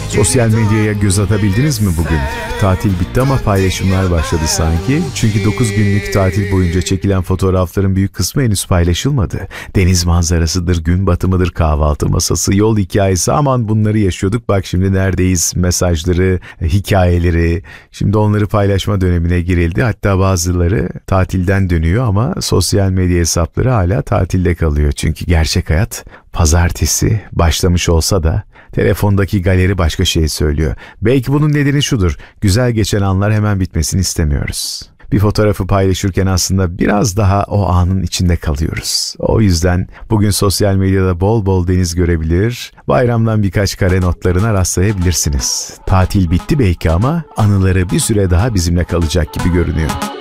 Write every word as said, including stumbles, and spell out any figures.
Sosyal medyaya göz atabildiniz mi bugün? Tatil bitti ama paylaşımlar başladı sanki. Çünkü dokuz günlük tatil boyunca çekilen fotoğrafların büyük kısmı henüz paylaşılmadı. Deniz manzarasıdır, gün batımıdır, kahvaltı masası, yol hikayesi, aman bunları yaşıyorduk, bak şimdi neredeyiz mesajları, hikayeleri. Şimdi onları paylaşma dönemine girildi. Hatta bazıları tatilden dönüyor ama sosyal medya hesapları hala tatilde kalıyor. Çünkü gerçek hayat pazartesi başlamış olsa da telefondaki galeri başka şey söylüyor. Belki bunun nedeni şudur: güzel geçen anlar hemen bitmesini istemiyoruz. Bir fotoğrafı paylaşırken aslında biraz daha o anın içinde kalıyoruz. O yüzden bugün sosyal medyada bol bol deniz görebilir, bayramdan birkaç kare notlarına rastlayabilirsiniz. Tatil bitti belki ama anıları bir süre daha bizimle kalacak gibi görünüyor.